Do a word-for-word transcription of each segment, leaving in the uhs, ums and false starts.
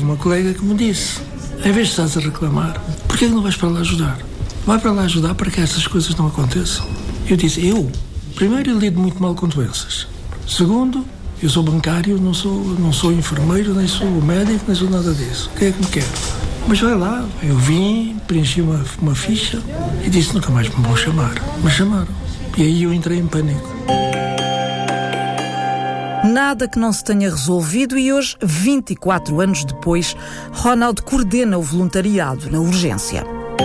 uma colega que me disse: em vez de estás a reclamar, porquê que não vais para lá ajudar? Vai para lá ajudar para que essas coisas não aconteçam. Eu disse: eu, primeiro, eu lido muito mal com doenças. Segundo, eu sou bancário, não sou, não sou enfermeiro, nem sou médico, nem sou nada disso. O que é que me quer? Mas vai lá, eu vim, preenchi uma, uma ficha e disse: nunca mais me vão chamar. Me chamaram. E aí eu entrei em pânico. Nada que não se tenha resolvido e hoje, vinte e quatro anos depois, Ronald coordena o voluntariado na urgência.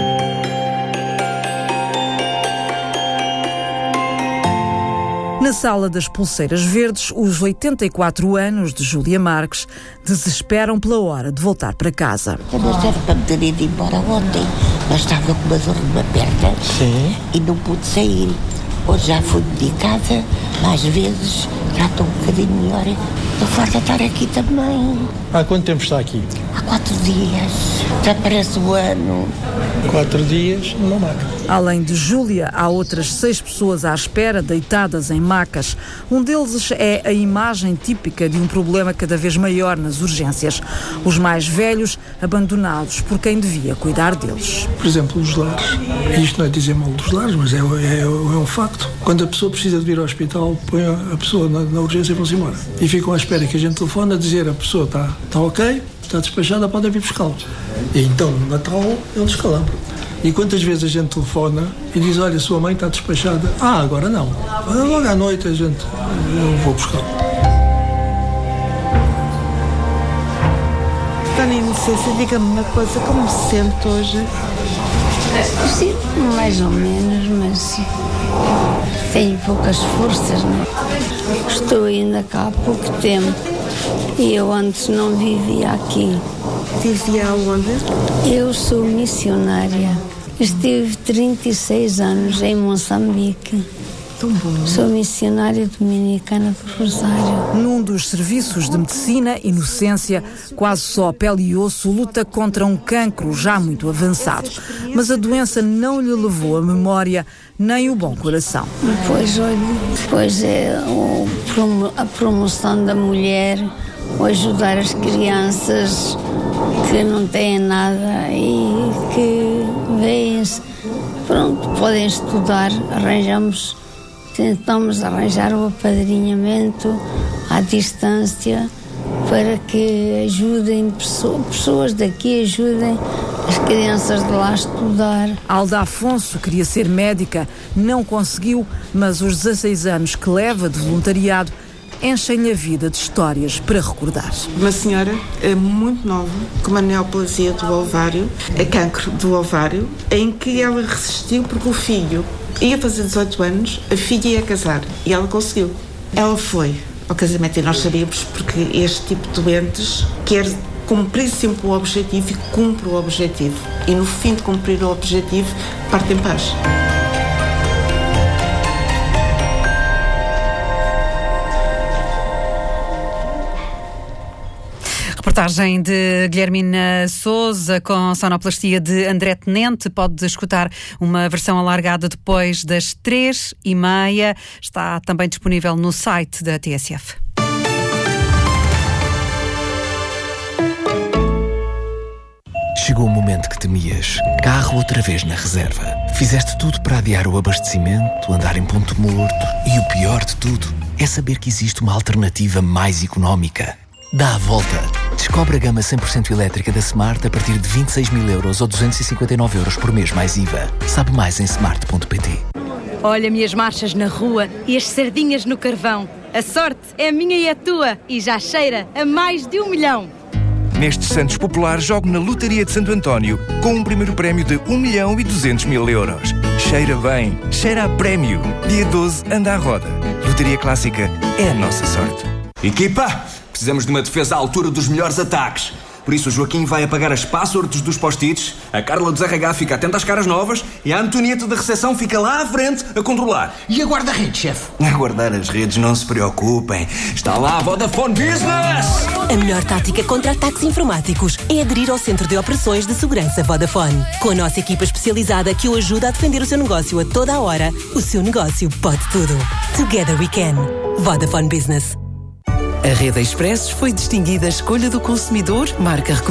Na sala das pulseiras verdes, os oitenta e quatro anos de Júlia Marques desesperam pela hora de voltar para casa. Mas era para me ter ido embora ontem, mas estava com uma dor numa perna. Sim. E não pude sair. Hoje já fui medicada, mais vezes, já estou um bocadinho melhor. Estou farta de estar aqui também. Há quanto tempo está aqui? Há quatro dias. Já parece o ano. Quatro dias numa maca. Além de Júlia, há outras seis pessoas à espera, deitadas em macas. Um deles é a imagem típica de um problema cada vez maior nas urgências. Os mais velhos, abandonados por quem devia cuidar deles. Por exemplo, os lares. Isto não é dizer mal dos lares, mas é, é, é um facto. Quando a pessoa precisa de vir ao hospital, põe a pessoa na, na urgência e vão-se embora. E ficam à espera que a gente telefone a dizer: a pessoa está tá ok, está despachada, pode vir buscá-lo. E então, no Natal, eles calabram. E quantas vezes a gente telefona e diz: olha, sua mãe está despachada. Ah, agora não. Logo à noite a gente, eu vou buscá-lo. Dona Inocência, diga-me uma coisa, como se sente hoje? Sim, mais ou menos, mas tenho poucas forças, não é? Estou ainda cá há pouco tempo e eu antes não vivia aqui. Vivia aonde? Eu sou missionária. Estive trinta e seis anos em Moçambique. Tão bom. Sou missionária dominicana do Rosário. Num dos serviços de medicina, Inocência, quase só a pele e osso, luta contra um cancro já muito avançado. Mas a doença não lhe levou a memória nem o bom coração. Pois, olha, pois é o, a promoção da mulher, o ajudar as crianças que não têm nada e que vêm-se, pronto, podem estudar, arranjamos, tentamos arranjar o apadrinhamento à distância para que ajudem, pessoas daqui ajudem as crianças de lá a estudar. Alda Afonso queria ser médica, não conseguiu, mas os dezasseis anos que leva de voluntariado enchem-lhe a vida de histórias para recordar. Uma senhora muito nova, com uma neoplasia do ovário, é cancro do ovário, em que ela resistiu porque o filho ia fazer dezoito anos, a filha ia casar e ela conseguiu. Ela foi ao casamento e nós sabíamos, porque este tipo de doentes quer cumprir sempre o objetivo e cumpre o objetivo. E no fim de cumprir o objetivo, parte em paz. Reportagem de Guilhermina Sousa com sonoplastia de André Tenente. Pode escutar uma versão alargada depois das três e meia. Está também disponível no site da T S F. Chegou o momento que temias. Carro outra vez na reserva. Fizeste tudo para adiar o abastecimento, andar em ponto morto. E o pior de tudo é saber que existe uma alternativa mais económica. Dá a volta. Descobre a gama cem por cento elétrica da Smart a partir de vinte e seis mil euros ou duzentos e cinquenta e nove euros por mês mais I V A. Sabe mais em smart ponto pt. Olha-me as marchas na rua e as sardinhas no carvão. A sorte é minha e a tua e já cheira a mais de um milhão. Nestes Santos Populares, jogo na Lotaria de Santo António com um primeiro prémio de um milhão e duzentos mil euros. Cheira bem, cheira a prémio. Dia doze, anda à roda. Lotaria Clássica é a nossa sorte. Equipa, precisamos de uma defesa à altura dos melhores ataques. Por isso o Joaquim vai apagar as passwords dos post-its, a Carla dos R H fica atenta às caras novas e a Antonieta da recepção fica lá à frente a controlar. E a guarda-redes, chefe? A guardar as redes, não se preocupem. Está lá a Vodafone Business! A melhor tática contra ataques informáticos é aderir ao Centro de Operações de Segurança Vodafone. Com a nossa equipa especializada que o ajuda a defender o seu negócio a toda a hora, o seu negócio pode tudo. Together we can. Vodafone Business. A Rede Expressos foi distinguida a escolha do consumidor, marca reconhecida